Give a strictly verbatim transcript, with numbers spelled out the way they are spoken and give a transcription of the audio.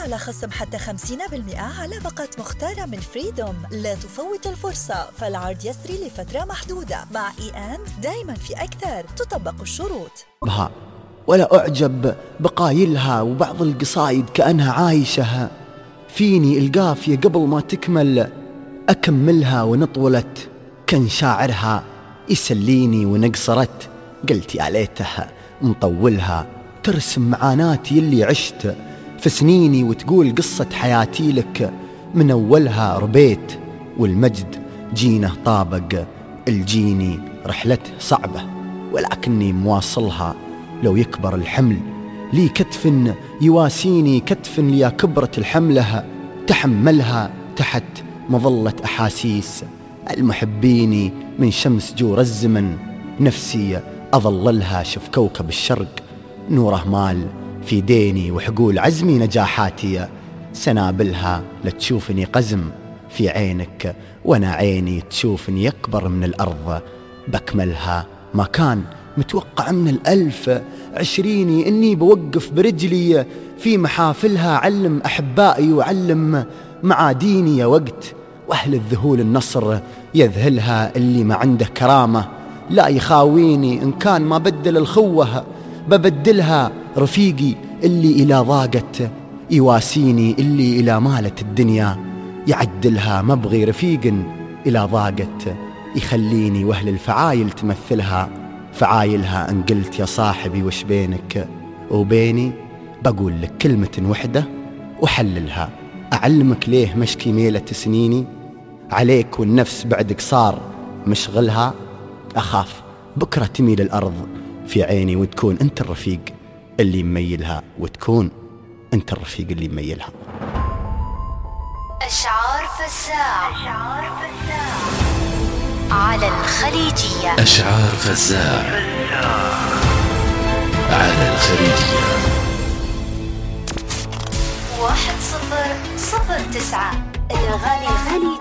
على خصم حتى خمسين بالمئة على باقة مختارة من فريدوم. لا تفوت الفرصة، فالعرض يسري لفترة محدودة. مع إي أند دايما في أكثر، تطبق الشروط. بها ولا أعجب بقايلها، وبعض القصايد كأنها عايشها فيني القافية قبل ما تكمل أكملها، ونطولت كان شاعرها يسليني ونقصرت. قلت يا ليتها مطولها ترسم معاناتي اللي عشت في سنيني، وتقول قصة حياتي لك من أولها. ربيت والمجد جينه طابق الجيني، رحلته صعبة ولكني مواصلها. لو يكبر الحمل لي كتف يواسيني، كتف ليا كبرة الحملها تحملها تحت مظلة أحاسيس المحبيني. من شمس جور الزمن نفسي أظللها، شوف كوكب الشرق نوره مال في ديني، وحقول عزمي نجاحاتي سنابلها. لتشوفني قزم في عينك وانا عيني تشوفني أكبر من الأرض بكملها. ما كان متوقع من الألف عشريني إني بوقف برجلي في محافلها، علم أحبائي وعلم معاديني يا وقت. وأهل الذهول النصر يذهلها، اللي ما عنده كرامة لا يخاويني. إن كان ما بدل الخوة ببدلها، رفيقي اللي إلى ضاقت يواسيني، اللي إلى مالت الدنيا يعدلها. ما بغي رفيق إلى ضاقت يخليني، وأهل الفعايل تمثلها فعايلها. إن قلت يا صاحبي وش بينك وبيني، بقول لك كلمة وحدة وحللها. أعلمك ليه مشكي ميلة سنيني عليك، والنفس بعدك صار مشغلها. أخاف بكرة تميل الأرض في عيني، وتكون أنت الرفيق اللي مميلها، وتكون أنت الرفيق اللي مميلها. أشعار فزاع على الخليجية. أشعار فزاع على الخليجية. واحد صفر صفر تسعة الأغاني الغنية